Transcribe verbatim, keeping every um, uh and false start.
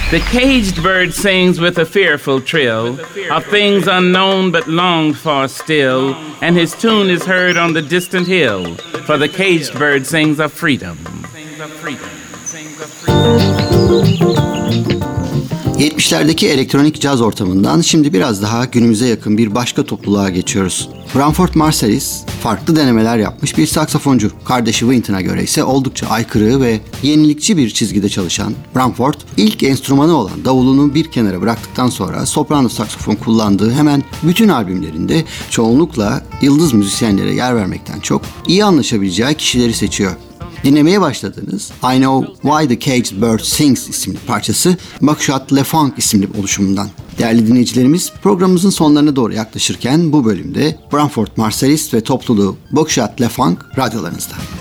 The caged bird sings with a fearful trill of things unknown but longed for still, and his tune is heard on the distant hill, for the caged bird sings of freedom. yetmişlerdeki elektronik caz ortamından şimdi biraz daha günümüze yakın bir başka topluluğa geçiyoruz. Branford Marsalis farklı denemeler yapmış bir saksafoncu. Kardeşi Wynton'a göre ise oldukça aykırı ve yenilikçi bir çizgide çalışan Branford, ilk enstrümanı olan davulunu bir kenara bıraktıktan sonra soprano saksafon kullandığı hemen bütün albümlerinde çoğunlukla yıldız müzisyenlere yer vermekten çok iyi anlaşabileceği kişileri seçiyor. Dinlemeye başladığınız I Know Why the Caged Bird Sings isimli parçası Buckshot LeFunk isimli oluşumundan. Değerli dinleyicilerimiz, programımızın sonlarına doğru yaklaşırken bu bölümde Branford Marsalis ve topluluğu Buckshot LeFunk radyolarınızda.